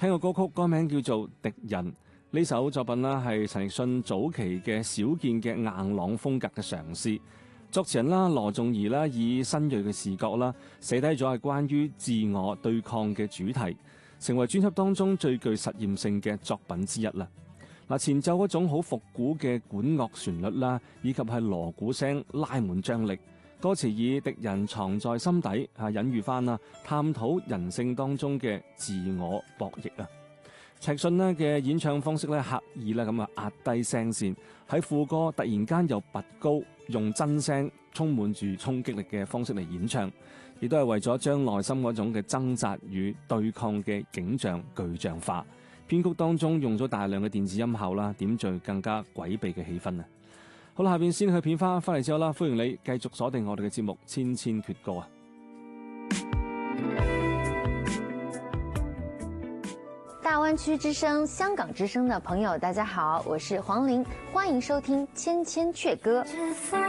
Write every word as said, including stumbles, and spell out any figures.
聽個歌曲，歌名叫做《敵人》。呢首作品啦係陳奕迅早期嘅少見嘅硬朗風格嘅嘗試。作詞人啦羅仲儀啦以新銳嘅視角啦寫低咗係關於自我對抗嘅主題，成為專輯當中最具實驗性嘅作品之一啦。嗱，前奏嗰種好復古嘅管樂旋律啦，以及係鑼鼓聲拉滿張力。歌詞以敵人藏在心底啊，隱喻翻啦，探討人性當中嘅自我博弈啊。陳奕迅咧嘅演唱方式咧刻意咧咁啊壓低聲線，喺副歌突然間又拔高，用真聲充滿住衝擊力嘅方式嚟演唱，亦都係為咗將內心嗰種嘅掙扎與對抗嘅景象具象化。編曲當中用咗大量嘅電子音效啦，點綴更加詭秘嘅氣氛啊！好啦，下邊先去片花，翻嚟之後啦，歡迎你繼續鎖定我哋嘅節目《千千闕歌》啊！ 大灣區之聲、香港之聲的朋友，大家好，我是黃玲，歡迎收聽《千千闕歌》。